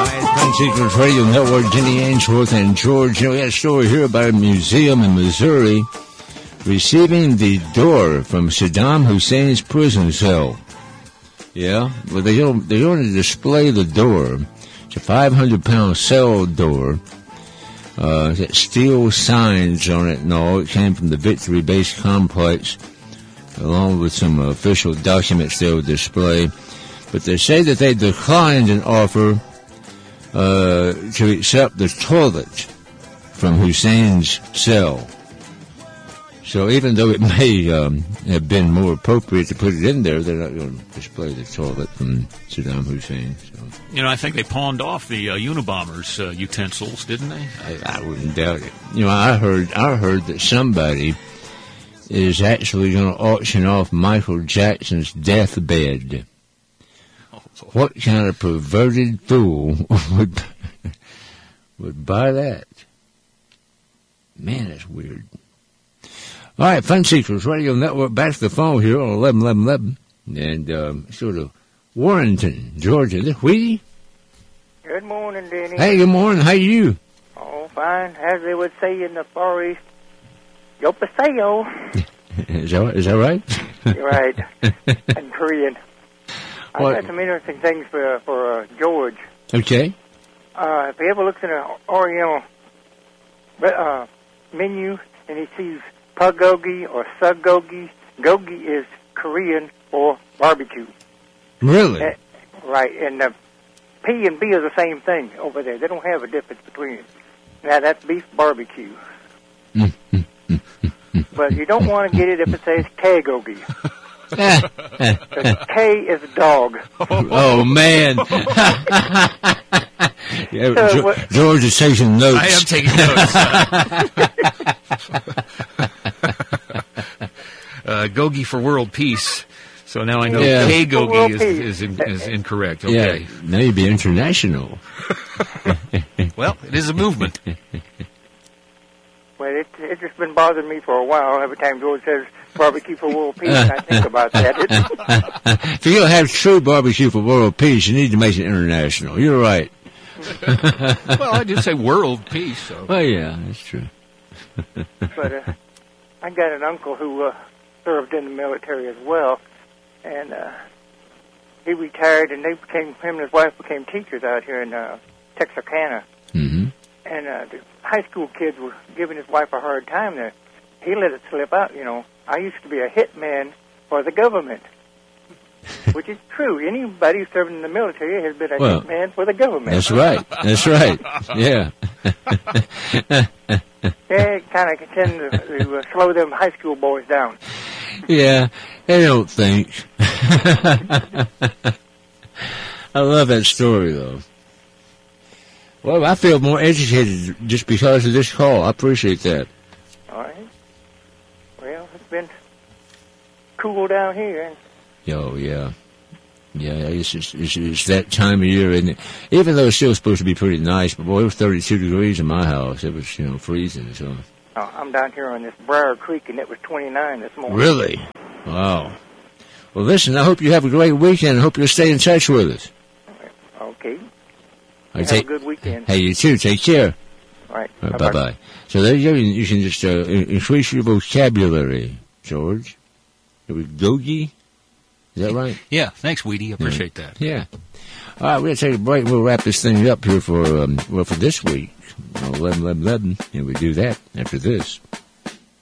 Secrets Radio Network, Jenny Ainsworth and George. You know, we had a story here about a museum in Missouri receiving the door from Saddam Hussein's prison cell. Yeah, well, they want to display the door. It's a 500-pound cell door. It's got steel signs on it and all. It came from the Victory Base Complex, along with some official documents they will display. But they say that they declined an offer to accept the toilet from Hussein's cell. So even though it may have been more appropriate to put it in there, they're not going to display the toilet from Saddam Hussein. So. You know, I think they pawned off the Unabomber's utensils, didn't they? I wouldn't doubt it. You know, I heard that somebody is actually going to auction off Michael Jackson's deathbed. What kind of perverted fool would buy that? Man, that's weird. All right, Fun Secrets Radio Network. Back to the phone here on 111111. And sort of Warrenton, Georgia. This Wheatie? Good morning, Denny. Hey, good morning. How are you? Oh, fine. As they would say in the Far East, yo paseo. Is that right? You're right. In Korean. I've got some interesting things for George. Okay. If he ever looks in an Oriental menu and he sees pulgogi or suggogi, gogi is Korean for barbecue. Really? Right. And P and B are the same thing over there. They don't have a difference between it. Now, that's beef barbecue. But you don't want to get it if it says K-gogi. K is a dog. Oh, man. Yeah, George is taking notes. I am taking notes. Gogi for world peace. So now I know K-gogi is incorrect. Okay. Yeah, now you'd be international. Well, it is a movement. Well, it's just been bothering me for a while. Every time George says barbecue for world peace, I think about that. If you're going to have true barbecue for world peace, you need to make it international. You're right. Well, I did say world peace. So. Well, yeah, that's true. But I got an uncle who served in the military as well, and he retired, and him and his wife became teachers out here in Texarkana. Mm-hmm. And the high school kids were giving his wife a hard time there. He let it slip out, you know. I used to be a hitman for the government, which is true. Anybody who's serving in the military has been a hitman for the government. That's right. That's right. Yeah. They kind of tend to slow them high school boys down. Yeah, they don't think. I love that story, though. Well, I feel more educated just because of this call. I appreciate that. All right. Well, it's been cool down here. Oh, yeah. Yeah, it's that time of year, isn't it? Even though it's still supposed to be pretty nice, but boy, it was 32 degrees in my house. It was, freezing, so. Oh, I'm down here on this Briar Creek, and it was 29 this morning. Really? Wow. Well, listen, I hope you have a great weekend. I hope you'll stay in touch with us. Okay. Right, have a good weekend. Hey, you too. Take care. All right. Bye-bye. So there you go. You can just increase your vocabulary, George. It was gogi. Is that right? Yeah. Thanks, Wheatie. I appreciate that. Yeah. All right, we're going to take a break. We'll wrap this thing up here for this week. 11, and we do that after this.